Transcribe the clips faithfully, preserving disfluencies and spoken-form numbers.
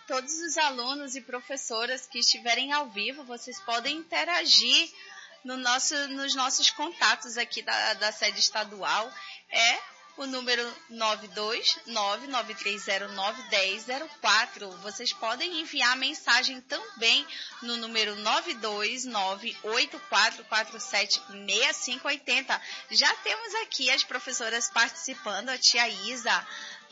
todos os alunos e professoras que estiverem ao vivo, vocês podem interagir no nosso, nos nossos contatos aqui da, da sede estadual. É o número nove dois nove nove três zero nove um zero zero quatro. Vocês podem enviar mensagem também no número nove dois nove oito quatro quatro sete seis cinco oito zero. Já temos aqui as professoras participando, a tia Isa,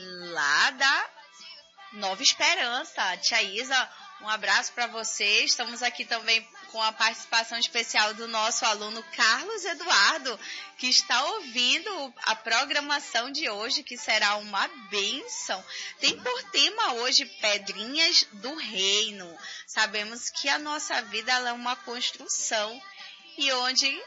lá da Nova Esperança. Tia Isa, um abraço para você. Estamos aqui também com a participação especial do nosso aluno Carlos Eduardo, que está ouvindo a programação de hoje, que será uma bênção. Tem por tema hoje Pedrinhas do Reino. Sabemos que a nossa vida ela é uma construção e onde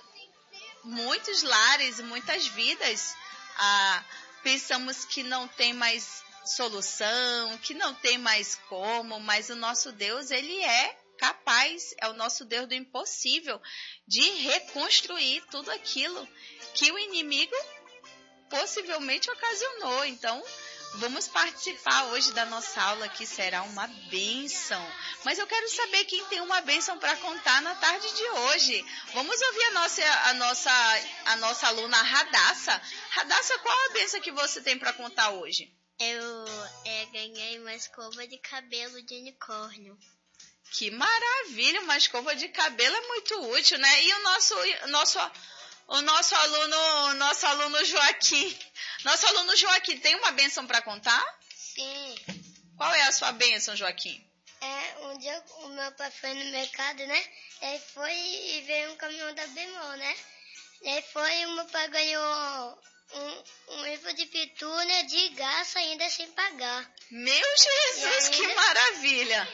muitos lares, muitas vidas, ah, pensamos que não tem mais solução, que não tem mais como, mas o nosso Deus, ele é capaz, é o nosso Deus do impossível, de reconstruir tudo aquilo que o inimigo possivelmente ocasionou. Então, vamos participar hoje da nossa aula, que será uma bênção. Mas eu quero saber quem tem uma bênção para contar na tarde de hoje. Vamos ouvir a nossa, a nossa, a nossa aluna Radassa. Radassa, qual a bênção que você tem para contar hoje? Eu é, ganhei uma escova de cabelo de unicórnio. Que maravilha, uma escova de cabelo é muito útil, né? E o nosso, nosso, o nosso aluno, nosso aluno Joaquim, nosso aluno Joaquim tem uma bênção para contar? Sim. Qual é a sua bênção, Joaquim? É, um dia o meu pai foi no mercado, né? Aí foi e veio um caminhão da Bemol, né? Aí foi e o meu pai ganhou um, um livro de pintura de graça ainda sem pagar. Meu Jesus, ainda, que maravilha!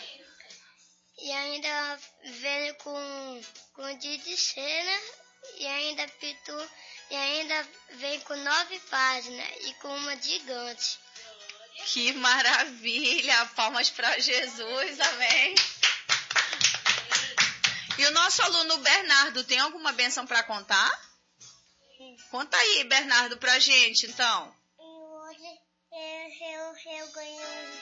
E ainda veio com, com dia de cena e ainda pintou, e ainda vem com nove páginas e com uma gigante. Que maravilha! Palmas para Jesus, amém! E o nosso aluno Bernardo tem alguma bênção para contar? Sim. Conta aí, Bernardo, pra gente, então. E hoje eu, eu, eu ganhei um